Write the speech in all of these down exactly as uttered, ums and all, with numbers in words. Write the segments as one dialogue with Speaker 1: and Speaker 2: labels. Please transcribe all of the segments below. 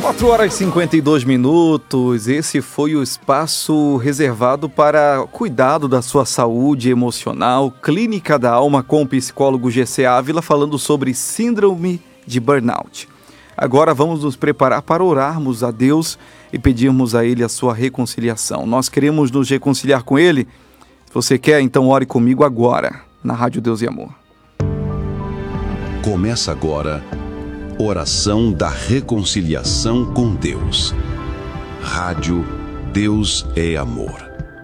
Speaker 1: quatro horas e cinquenta e dois minutos, esse foi o espaço reservado para cuidado da sua saúde emocional, Clínica da Alma com o psicólogo G C Ávila, falando sobre síndrome de burnout. Agora vamos nos preparar para orarmos a Deus e pedirmos a Ele a sua reconciliação. Nós queremos nos reconciliar com Ele. Se você quer, então ore comigo agora, na Rádio Deus e Amor.
Speaker 2: Começa agora, Oração da Reconciliação com Deus. Rádio Deus é Amor.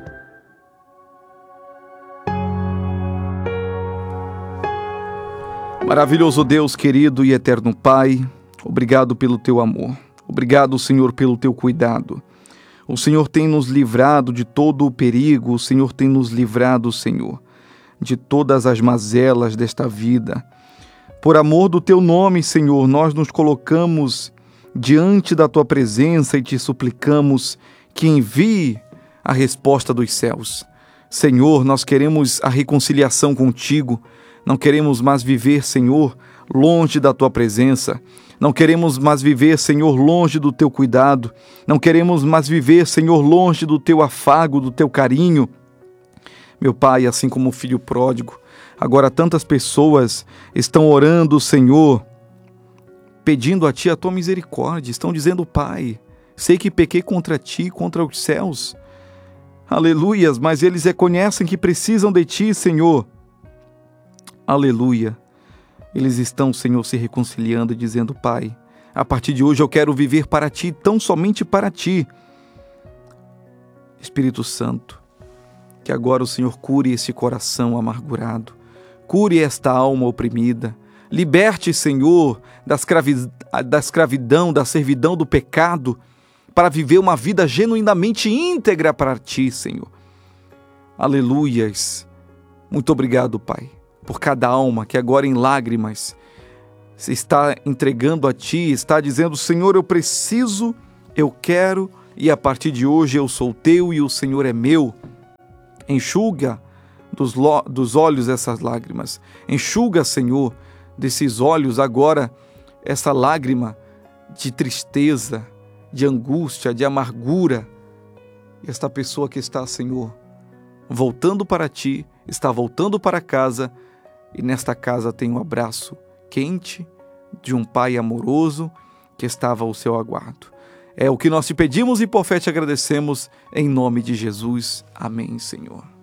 Speaker 1: Maravilhoso Deus, querido e eterno Pai, obrigado pelo teu amor. Obrigado, Senhor, pelo teu cuidado. O Senhor tem nos livrado de todo o perigo, o Senhor tem nos livrado, Senhor, de todas as mazelas desta vida. Por amor do teu nome, Senhor, nós nos colocamos diante da tua presença e te suplicamos que envie a resposta dos céus. Senhor, nós queremos a reconciliação contigo, não queremos mais viver, Senhor, longe da tua presença. Não queremos mais viver, Senhor, longe do teu cuidado. Não queremos mais viver, Senhor, longe do teu afago, do teu carinho. Meu Pai, assim como o filho pródigo, agora tantas pessoas estão orando, Senhor, pedindo a Ti a Tua misericórdia. Estão dizendo, Pai, sei que pequei contra Ti, contra os céus. Aleluias, mas eles reconhecem que precisam de Ti, Senhor. Aleluia. Eles estão, Senhor, se reconciliando e dizendo, Pai, a partir de hoje eu quero viver para Ti, tão somente para Ti. Espírito Santo, que agora o Senhor cure esse coração amargurado, cure esta alma oprimida, liberte, Senhor, da, escravi... da escravidão, da servidão do pecado, para viver uma vida genuinamente íntegra para Ti, Senhor. Aleluias. Muito obrigado, Pai, por cada alma que agora em lágrimas se está entregando a Ti, está dizendo, Senhor, eu preciso, eu quero, e a partir de hoje eu sou Teu e o Senhor é meu. Enxuga dos, lo, dos olhos essas lágrimas. Enxuga, Senhor, desses olhos agora essa lágrima de tristeza, de angústia, de amargura. Esta pessoa que está, Senhor, voltando para Ti, está voltando para casa, e nesta casa tem um abraço quente de um Pai amoroso que estava ao seu aguardo. É o que nós te pedimos e por fé te agradecemos, em nome de Jesus. Amém, Senhor.